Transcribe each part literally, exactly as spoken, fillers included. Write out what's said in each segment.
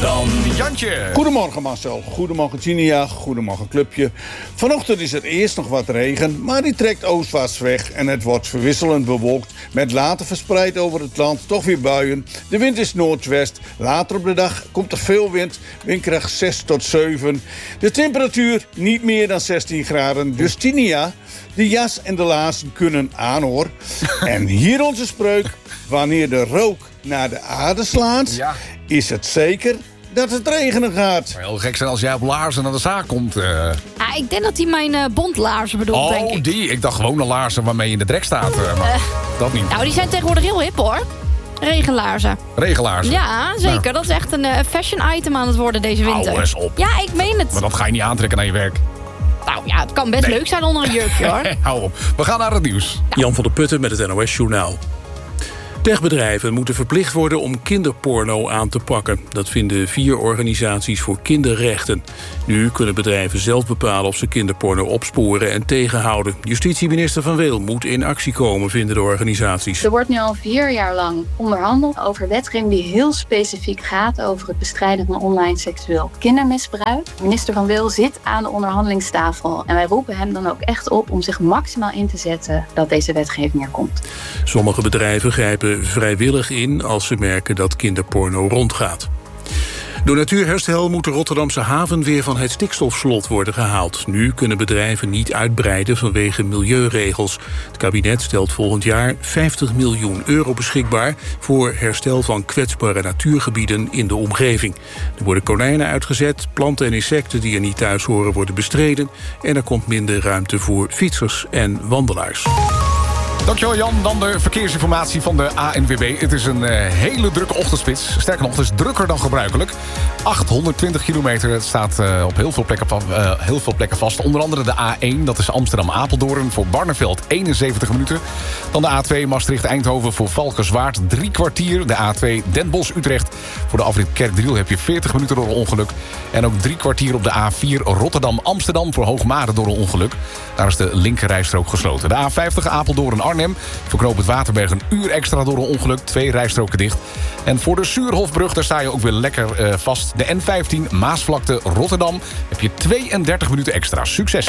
dan Jantje. Goedemorgen Marcel, goedemorgen Ginia, goedemorgen clubje. Vanochtend is er eerst nog wat regen, maar die trekt oostwaarts weg en het wordt verwisselend bewolkt met later verspreid over het land toch weer buien. De wind is noordwest, later op de dag komt er veel wind, windkracht zes tot zeven. De temperatuur niet meer dan zestien graden, dus Ginia, de jas en de laarzen kunnen aan hoor. En hier onze spreuk, wanneer de rook naar de aarde slaat, ja. is het zeker dat het regenen gaat. Heel gek zijn als jij op laarzen naar de zaak komt. Uh... Ja, ik denk dat hij mijn uh, bondlaarzen bedoelt, oh, denk ik. die. Ik dacht gewone laarzen waarmee je in de drek staat. Uh, maar uh, dat niet. Nou, die zijn tegenwoordig heel hip, hoor. Regenlaarzen. Regenlaarzen? Ja, zeker. Nou. Dat is echt een uh, fashion item aan het worden deze winter. Hou eens op. Ja, ik meen het. Maar dat ga je niet aantrekken naar je werk. Nou ja, het kan best nee. leuk zijn onder een jurkje, hoor. Hou op. We gaan naar het nieuws. Ja. Jan van der Putten met het N O S Journaal. Techbedrijven moeten verplicht worden om kinderporno aan te pakken. Dat vinden vier organisaties voor kinderrechten. Nu kunnen bedrijven zelf bepalen of ze kinderporno opsporen en tegenhouden. Justitieminister Van Weel moet in actie komen, vinden de organisaties. Er wordt nu al vier jaar lang onderhandeld over wetgeving die heel specifiek gaat over het bestrijden van online seksueel kindermisbruik. Minister Van Weel zit aan de onderhandelingstafel en wij roepen hem dan ook echt op om zich maximaal in te zetten dat deze wetgeving er komt. Sommige bedrijven grijpen vrijwillig in als ze merken dat kinderporno rondgaat. Door Natuurherstel moet de Rotterdamse haven weer van het stikstofslot worden gehaald. Nu kunnen bedrijven niet uitbreiden vanwege milieuregels. Het kabinet stelt volgend jaar vijftig miljoen euro beschikbaar voor herstel van kwetsbare natuurgebieden in de omgeving. Er worden konijnen uitgezet, planten en insecten die er niet thuis horen worden bestreden en er komt minder ruimte voor fietsers en wandelaars. Dankjewel Jan. Dan de verkeersinformatie van de A N W B. Het is een uh, hele drukke ochtendspits. Sterker nog, het is drukker dan gebruikelijk. achthonderdtwintig kilometer. Het staat uh, op heel veel, plekken, uh, heel veel plekken vast. Onder andere de A één, dat is Amsterdam-Apeldoorn. Voor Barneveld eenenzeventig minuten. Dan de A twee Maastricht-Eindhoven voor Valkenswaard drie kwartier. De A twee Den Bosch-Utrecht. Voor de afrit Kerkdriel heb je veertig minuten door een ongeluk. En ook drie kwartier op de A vier Rotterdam-Amsterdam voor Hoogmade door een ongeluk. Daar is de linkerrijstrook gesloten. De A vijftig Apeldoorn-Arnhem. Voor knooppunt Waterberg een uur extra door een ongeluk. Twee rijstroken dicht. En voor de Suurhofbrug, daar sta je ook weer lekker uh, vast. De N vijftien Maasvlakte Rotterdam. Heb je tweeëndertig minuten extra. Succes. N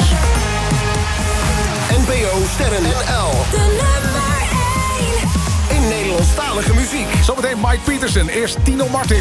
P O Sterren N L. De nummer één. In Nederlandstalige muziek. Zometeen Mike Petersen. Eerst Tino Martin.